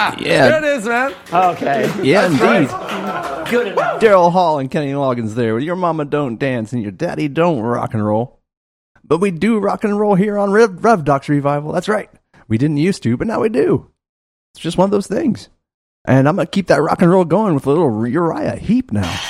Yeah. There it is, man. Okay. Yeah, indeed. Good enough. Daryl Hall and Kenny Loggins there with Your Mama Don't Dance and Your Daddy Don't Rock and Roll. But we do rock and roll here on Rev Docs Revival. That's right. We didn't used to, but now we do. It's just one of those things. And I'm going to keep that rock and roll going with a little Uriah Heep now.